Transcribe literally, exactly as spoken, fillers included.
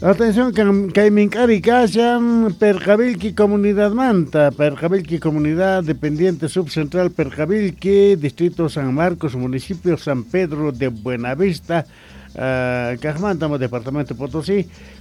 Atención, Caimincari Cashan, Percabilqui Comunidad Manta, Percabilqui Comunidad Dependiente Subcentral Percabilqui, Distrito San Marcos, Municipio San Pedro de Buenavista, uh, Cajmántamo, Departamento Potosí,